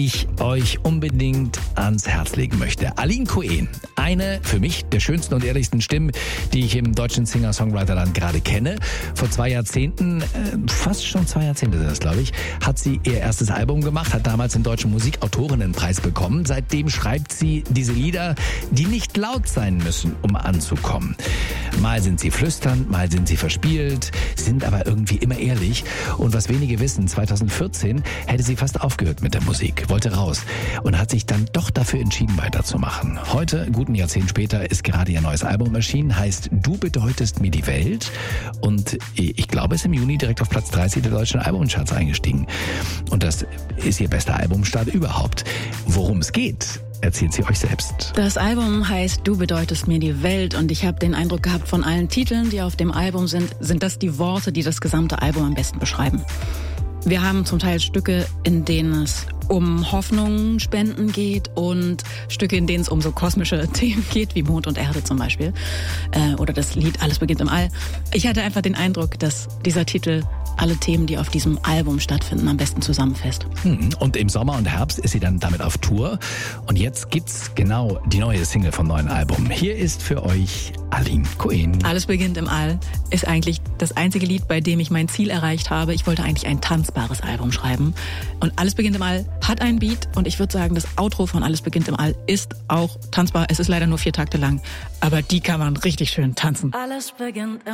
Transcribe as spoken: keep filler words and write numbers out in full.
ich euch unbedingt ans Herz legen möchte. Aline Cohen, eine für mich der schönsten und ehrlichsten Stimmen, die ich im deutschen Singer-Songwriter-Land gerade kenne. Vor zwei Jahrzehnten, äh, fast schon zwei Jahrzehnte sind das, glaube ich, hat sie ihr erstes Album gemacht, hat damals den Deutschen Musikautorinnenpreis bekommen. Seitdem schreibt sie diese Lieder, die nicht laut sein müssen, um anzukommen. Mal sind sie flüsternd, mal sind sie verspielt, sind aber irgendwie immer ehrlich. Und was wenige wissen, zweitausendvierzehn hätte sie fast aufgehört mit der Musik, wollte raus und hat sich dann doch dafür entschieden, weiterzumachen. Heute, gut ein Jahrzehnt später, ist gerade ihr neues Album erschienen, heißt Du bedeutest mir die Welt und ich glaube, ist im Juni direkt auf Platz dreißig der deutschen Albumcharts eingestiegen. Und das ist ihr bester Albumstart überhaupt. Worum es geht, erzählt sie euch selbst. Das Album heißt Du bedeutest mir die Welt und ich habe den Eindruck gehabt, von allen Titeln, die auf dem Album sind, sind das die Worte, die das gesamte Album am besten beschreiben. Wir haben zum Teil Stücke, in denen es um Hoffnung spenden geht und Stücke, in denen es um so kosmische Themen geht, wie Mond und Erde zum Beispiel. Äh, oder das Lied Alles beginnt im All. Ich hatte einfach den Eindruck, dass dieser Titel alle Themen, die auf diesem Album stattfinden, am besten zusammenfasst. Und im Sommer und Herbst ist sie dann damit auf Tour. Und jetzt gibt's genau die neue Single vom neuen Album. Hier ist für euch Aline Cohen. Alles beginnt im All ist eigentlich das einzige Lied, bei dem ich mein Ziel erreicht habe. Ich wollte eigentlich ein tanzbares Album schreiben. Und Alles beginnt im All hat einen Beat. Und ich würde sagen, das Outro von Alles beginnt im All ist auch tanzbar. Es ist leider nur vier Takte lang. Aber die kann man richtig schön tanzen. Alles beginnt im